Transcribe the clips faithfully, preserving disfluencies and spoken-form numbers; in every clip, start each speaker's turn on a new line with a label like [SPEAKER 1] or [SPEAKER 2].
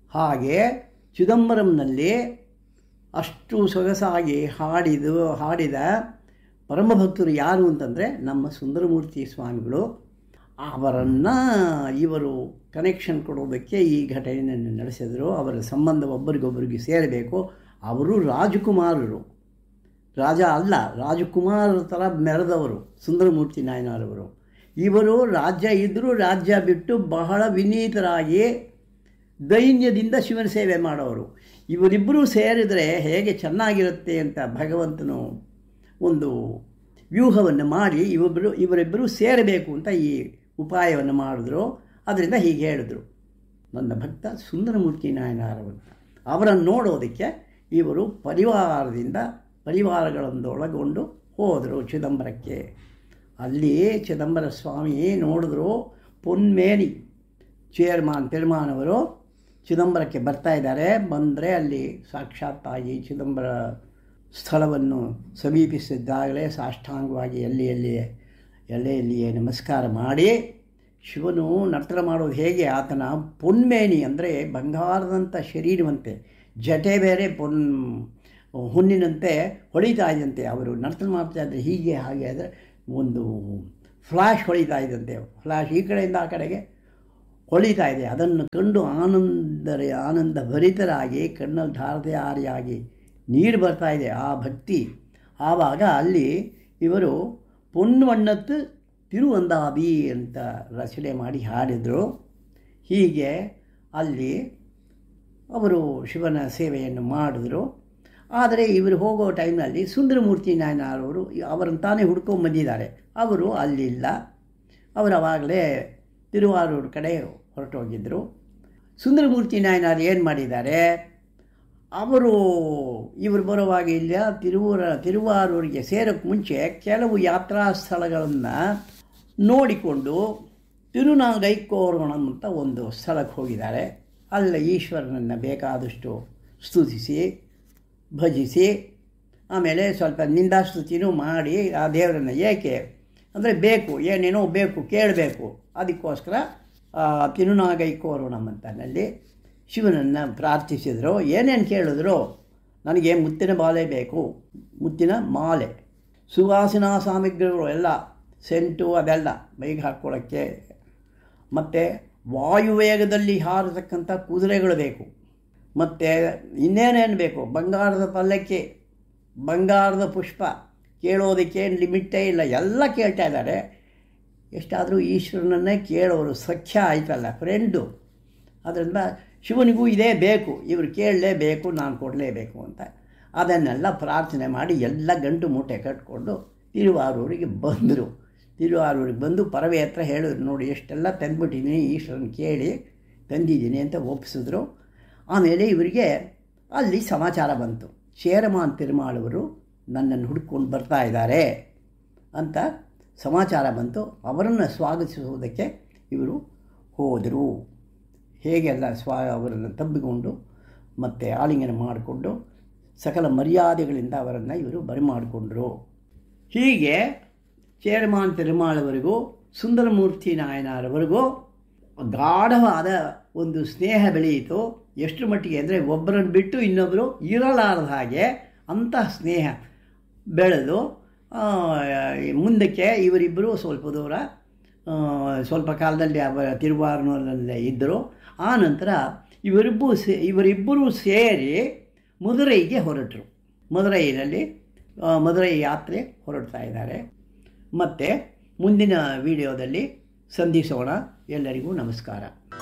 [SPEAKER 1] ಹಾಗೆ ಚಿದಂಬರಂನಲ್ಲಿ ಅಷ್ಟು ಸೊಗಸಾಗಿ ಹಾಡಿದು ಹಾಡಿದ ಪರಮಭಕ್ತರು ಯಾರು ಅಂತಂದರೆ ನಮ್ಮ ಸುಂದರಮೂರ್ತಿ ಸ್ವಾಮಿಗಳು. ಅವರನ್ನು ಇವರು ಕನೆಕ್ಷನ್ ಕೊಡೋದಕ್ಕೆ ಈ ಘಟನೆಯನ್ನು ನಡೆಸಿದರು. ಅವರ ಸಂಬಂಧ ಒಬ್ಬರಿಗೊಬ್ಬರಿಗೆ ಸೇರಬೇಕು. ಅವರು ರಾಜಕುಮಾರರು, ರಾಜ ಅಲ್ಲ, ರಾಜಕುಮಾರರ ಥರ ಮೆರೆದವರು ಸುಂದರಮೂರ್ತಿ ನಾಯನರವರು. ಇವರು ರಾಜ್ಯ ಇದ್ದರೂ ರಾಜ್ಯ ಬಿಟ್ಟು ಬಹಳ ವಿನೀತರಾಗಿ ದೈನ್ಯದಿಂದ ಶಿವನ ಸೇವೆ ಮಾಡೋರು. ಇವರಿಬ್ಬರೂ ಸೇರಿದರೆ ಹೇಗೆ ಚೆನ್ನಾಗಿರುತ್ತೆ ಅಂತ ಭಗವಂತನು ಒಂದು ವ್ಯೂಹವನ್ನು ಮಾಡಿ ಇವರಿಬ್ಬರು ಇವರಿಬ್ಬರೂ ಸೇರಬೇಕು ಅಂತ ಈ ಉಪಾಯವನ್ನು ಮಾಡಿದ್ರು. ಅದರಿಂದ ಹೀಗೆ ಹೇಳಿದ್ರು, ನನ್ನ ಭಕ್ತ ಸುಂದರಮೂರ್ತಿ ನಾಯನರವರು ಅವರನ್ನು ನೋಡೋದಕ್ಕೆ ಇವರು ಪರಿವಾರದಿಂದ ಪರಿವಾರಗಳೊಂದೊಳಗೊಂಡು ಹೋದರು ಚಿದಂಬರಕ್ಕೆ. ಅಲ್ಲಿ ಚಿದಂಬರ ಸ್ವಾಮಿ ನೋಡಿದ್ರು, ಪೊನ್ಮೇನಿ ಚೇರ್ಮಾನ್ ಪೆರುಮಾನವರು ಚಿದಂಬರಕ್ಕೆ ಬರ್ತಾ ಇದ್ದಾರೆ. ಬಂದರೆ ಅಲ್ಲಿ ಸಾಕ್ಷಾತ್ತಾಗಿ ಚಿದಂಬರ ಸ್ಥಳವನ್ನು ಸಮೀಪಿಸಿದ್ದಾಗಲೇ ಸಾಷ್ಟಾಂಗವಾಗಿ ಎಲ್ಲಿ ಎಲ್ಲಿಯೇ ಎಲ್ಲೇ ಎಲ್ಲಿಯೇ ನಮಸ್ಕಾರ ಮಾಡಿ, ಶಿವನು ನರ್ತನ ಮಾಡೋದು ಹೇಗೆ, ಆತನ ಪೊನ್ಮೇನಿ ಅಂದರೆ ಬಂಗಾರದಂಥ ಶರೀರವಂತೆ, ಜಟೆ ಬೇರೆ ಪೊನ್ ಹುಣ್ಣಿನಂತೆ ಹೊಳಿತಾ ಇದ್ದಂತೆ. ಅವರು ನರ್ತನ ಮಾಡ್ತಾ ಇದ್ದರೆ ಹೀಗೆ ಹಾಗೆ ಆದರೆ ಒಂದು ಫ್ಲ್ಯಾಶ್ ಹೊಳಿತಾ ಇದ್ದಂತೆ, ಫ್ಲ್ಯಾಶ್ ಈ ಕಡೆಯಿಂದ ಆ ಕಡೆಗೆ ಹೊಳಿತಾ ಇದೆ. ಅದನ್ನು ಕಂಡು ಆನಂದ ಆನಂದ ಭರಿತರಾಗಿ ಕಣ್ಣಲ್ಲಿ ಧಾರಧಾರಿಯಾಗಿ ನೀರು ಬರ್ತಾ ಇದೆ ಆ ಭಕ್ತಿ. ಆವಾಗ ಅಲ್ಲಿ ಇವರು ಪೊನ್ವಣ್ಣತ್ತು ತಿರುವಂದಾಬಿ ಅಂತ ರಚನೆ ಮಾಡಿ ಹಾಡಿದರು. ಹೀಗೆ ಅಲ್ಲಿ ಅವರು ಶಿವನ ಸೇವೆಯನ್ನು ಮಾಡಿದ್ರು. ಆದರೆ ಇವರು ಹೋಗೋ ಟೈಮ್ನಲ್ಲಿ ಸುಂದರಮೂರ್ತಿ ನಾಯನರವರು ಅವರನ್ನು ತಾನೇ ಹುಡ್ಕೊಂಡು ಬಂದಿದ್ದಾರೆ. ಅವರು ಅಲ್ಲಿಲ್ಲ, ಅವರು ಆವಾಗಲೇ ತಿರುವಾರೂರು ಕಡೆ ಹೊರಟೋಗಿದ್ದರು. ಸುಂದರಮೂರ್ತಿ ನಾಯನರು ಏನು ಮಾಡಿದ್ದಾರೆ, ಅವರು ಇವರು ಬರುವಾಗ ಇಲ್ಲ ತಿರುವೂರ ತಿರುವಾರೂರಿಗೆ ಸೇರೋಕ್ಕೆ ಮುಂಚೆ ಕೆಲವು ಯಾತ್ರಾ ಸ್ಥಳಗಳನ್ನು ನೋಡಿಕೊಂಡು ತಿರುನಾಗೈಕೋರ್ವಣಂ ಅಂತ ಒಂದು ಸ್ಥಳಕ್ಕೆ ಹೋಗಿದ್ದಾರೆ. ಅಲ್ಲಿ ಈಶ್ವರನನ್ನು ಬೇಕಾದಷ್ಟು ಸ್ತುತಿಸಿ ಭಜಿಸಿ ಆಮೇಲೆ ಸ್ವಲ್ಪ ನಿಂದಾಸ್ತುತಿನೂ ಮಾಡಿ ಆ ದೇವರನ್ನು ಏಕೆ ಅಂದರೆ ಬೇಕು ಏನೇನೋ ಬೇಕು ಕೇಳಬೇಕು, ಅದಕ್ಕೋಸ್ಕರ ತಿರುನಾಗೈಕೋರ್ವಣಂ ಅಂತನಲ್ಲಿ ಶಿವನನ್ನು ಪ್ರಾರ್ಥಿಸಿದರು. ಏನೇನು ಕೇಳಿದ್ರು, ನನಗೆ ಮುತ್ತಿನ ಮಾಲೆ ಬೇಕು, ಮುತ್ತಿನ ಮಾಲೆ, ಸುವಾಸನಾ ಸಾಮಗ್ರಿಗಳು ಎಲ್ಲ, ಸೆಂಟು ಅದೆಲ್ಲ ಮೈಗೆ ಹಾಕ್ಕೊಳ್ಳೋಕ್ಕೆ, ಮತ್ತು ವಾಯುವೇಗದಲ್ಲಿ ಹಾರತಕ್ಕಂಥ ಕುದುರೆಗಳು ಬೇಕು, ಮತ್ತು ಇನ್ನೇನೇನು ಬೇಕು, ಬಂಗಾರದ ಪಲ್ಲಕ್ಕಿ, ಬಂಗಾರದ ಪುಷ್ಪ, ಕೇಳೋದಕ್ಕೆ ಲಿಮಿಟೇ ಇಲ್ಲ, ಎಲ್ಲ ಕೇಳ್ತಾ ಇದ್ದಾರೆ. ಎಷ್ಟಾದರೂ ಈಶ್ವರನನ್ನೇ ಕೇಳೋರು, ಸಖ್ಯ ಆಯ್ತಲ್ಲ, ಫ್ರೆಂಡು. ಅದರಿಂದ ಶಿವನಿಗೂ ಇದೇ ಬೇಕು, ಇವರು ಕೇಳಲೇಬೇಕು, ನಾನು ಕೊಡಲೇಬೇಕು ಅಂತ ಅದನ್ನೆಲ್ಲ ಪ್ರಾರ್ಥನೆ ಮಾಡಿ ಎಲ್ಲ ಗಂಟು ಮೂಟೆ ಕಟ್ಕೊಂಡು ತಿರುವಾರೂರಿಗೆ ಬಂದರು. ತಿರುವಾರೂರಿಗೆ ಬಂದು ಪರವೆ ಹತ್ರ ಹೇಳಿದ್ರು, ನೋಡಿ ಎಷ್ಟೆಲ್ಲ ತಂದುಬಿಟ್ಟಿದ್ದೀನಿ, ಈಶ್ವರನ ಕೇಳಿ ತಂದಿದ್ದೀನಿ ಅಂತ ಒಪ್ಪಿಸಿದ್ರು. ಆಮೇಲೆ ಇವರಿಗೆ ಅಲ್ಲಿ ಸಮಾಚಾರ ಬಂತು, ಚೇರಮಾನ್ ಪೆರುಮಾಳವರು ನನ್ನನ್ನು ಹುಡ್ಕೊಂಡು ಬರ್ತಾ ಇದ್ದಾರೆ ಅಂತ ಸಮಾಚಾರ ಬಂತು. ಅವರನ್ನು ಸ್ವಾಗತಿಸುವುದಕ್ಕೆ ಇವರು ಹೋದರು. ಹೇಗೆಲ್ಲ ಸ್ವಾ ಅವರನ್ನು ತಬ್ಬಿಕೊಂಡು ಮತ್ತು ಆಲಿಂಗನ ಮಾಡಿಕೊಂಡು ಸಕಲ ಮರ್ಯಾದೆಗಳಿಂದ ಅವರನ್ನು ಇವರು ಬರಿಮಾಡಿಕೊಂಡರು. ಹೀಗೆ ಚೇರಮಾನ್ ಪೆರುಮಾಳವರಿಗೂ ಸುಂದರಮೂರ್ತಿ ನಾಯನರವರೆಗೂ ಗಾಢವಾದ ಒಂದು ಸ್ನೇಹ ಬೆಳೆಯಿತು. ಎಷ್ಟು ಮಟ್ಟಿಗೆ ಅಂದರೆ ಒಬ್ಬರನ್ನು ಬಿಟ್ಟು ಇನ್ನೊಬ್ಬರು ಇರಲಾರದ ಹಾಗೆ ಅಂತಹ ಸ್ನೇಹ ಬೆಳೆದು ಮುಂದಕ್ಕೆ ಇವರಿಬ್ಬರು ಸ್ವಲ್ಪ ದೂರ ಸ್ವಲ್ಪ ಕಾಲದಲ್ಲಿ ಅವರ ತಿರುವಾರೂರಿನಲ್ಲೇ ಇದ್ದರು. ಆ ನಂತರ ಇವರಿಬ್ಬರು ಸೇ ಇವರಿಬ್ಬರೂ ಸೇರಿ ಮದುರೈಗೆ ಹೊರಟರು. ಮದುರೈನಲ್ಲಿ ಮದುರೈ ಯಾತ್ರೆ ಹೊರಡ್ತಾ ಇದ್ದಾರೆ. ಮತ್ತು ಮುಂದಿನ ವಿಡಿಯೋದಲ್ಲಿ ಸಂಧಿಸೋಣ. ಎಲ್ಲರಿಗೂ ನಮಸ್ಕಾರ.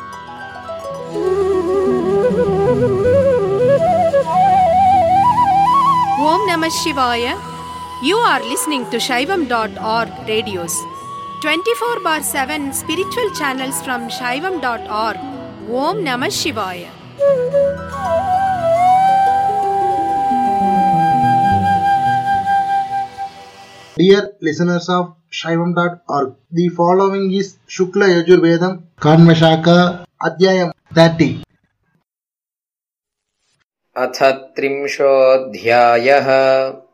[SPEAKER 2] ಓಂ ನಮಃ ಶಿವಾಯ. You are listening to Shaivam dot org radios. twenty-four bar seven spiritual channels from Shaivam dot org. Om Namah Shivaya.
[SPEAKER 3] Dear listeners of Shaivam dot org, the following is Shukla Yajurvedam Kanvashaka Adhyayam thirty.
[SPEAKER 4] अथ त्रिंशोऽध्यायः